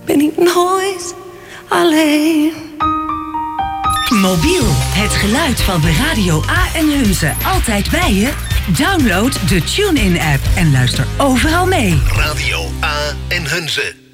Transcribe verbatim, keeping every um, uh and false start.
ben ik nooit alleen. Mobiel, het geluid van de Radio A en Hunze. Altijd bij je? Download de TuneIn-app en luister overal mee. Radio A en Hunze.